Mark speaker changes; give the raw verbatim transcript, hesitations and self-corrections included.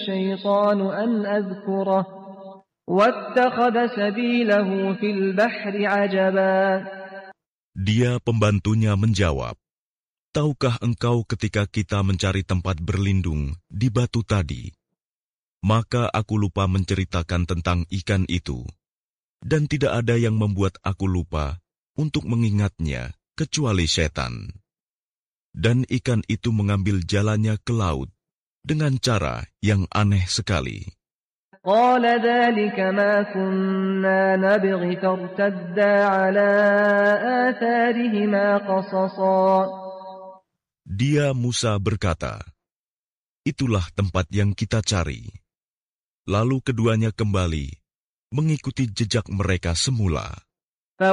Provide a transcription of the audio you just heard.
Speaker 1: الشيطان أن أذكره واتخذ سبيله في البحر عجبا.
Speaker 2: Dia pembantunya menjawab, tahukah engkau ketika kita mencari tempat berlindung di batu tadi? Maka aku lupa menceritakan tentang ikan itu, dan tidak ada yang membuat aku lupa untuk mengingatnya kecuali setan. Dan ikan itu mengambil jalannya ke laut dengan cara yang aneh sekali.
Speaker 1: قال ذلك ما كنا نبغي فارتدا على آثارهما قصصا.
Speaker 2: Dia Musa berkata, itulah tempat yang kita cari. Lalu keduanya kembali mengikuti jejak mereka semula.